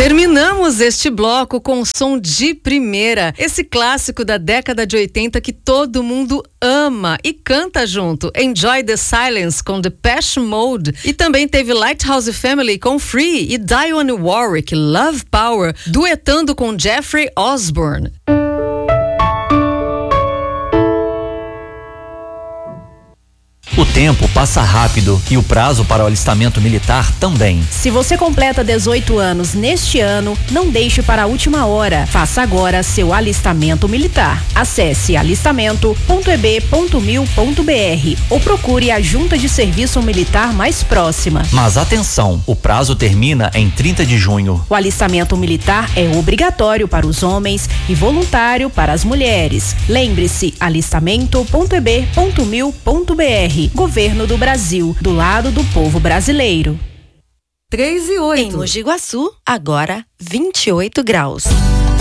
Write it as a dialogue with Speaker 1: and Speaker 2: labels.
Speaker 1: Terminamos este bloco com o som de primeira, esse clássico da década de 80 que todo mundo ama e canta junto. Enjoy the Silence com Depeche Mode, e também teve Lighthouse Family com Free e Dionne Warwick, Love Power, duetando com Jeffrey Osborne.
Speaker 2: O tempo passa rápido e o prazo para o alistamento militar também.
Speaker 3: Se você completa 18 anos neste ano, não deixe para a última hora. Faça agora seu alistamento militar. Acesse alistamento.eb.mil.br ou procure a Junta de Serviço Militar mais próxima.
Speaker 2: Mas atenção, o prazo termina em 30 de junho.
Speaker 3: O alistamento militar é obrigatório para os homens e voluntário para as mulheres. Lembre-se, alistamento.eb.mil.br. Governo do Brasil, do lado do povo brasileiro.
Speaker 1: 3 e 8.
Speaker 4: Em Mogi Guaçu, agora 28 graus.